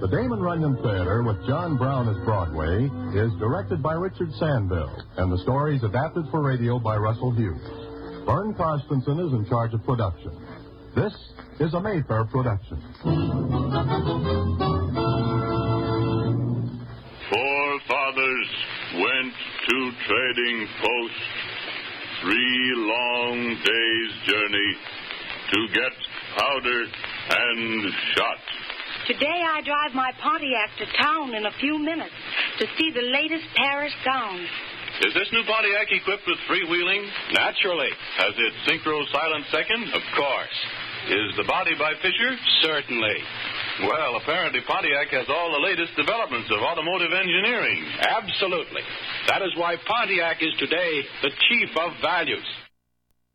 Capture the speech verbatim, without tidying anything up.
The Damon Runyon Theater with John Brown as Broadway is directed by Richard Sandville, and the story is adapted for radio by Russell Hughes. Vern Carstensen is in charge of production. This is a Mayfair production. Forefathers went to trading post, three long days' journey to get powder and shot. Today I drive my Pontiac to town in a few minutes to see the latest Paris gowns. Is this new Pontiac equipped with freewheeling? Naturally. Has it synchro silent second? Of course. Is the body by Fisher? Certainly. Well, apparently Pontiac has all the latest developments of automotive engineering. Absolutely. That is why Pontiac is today the chief of values.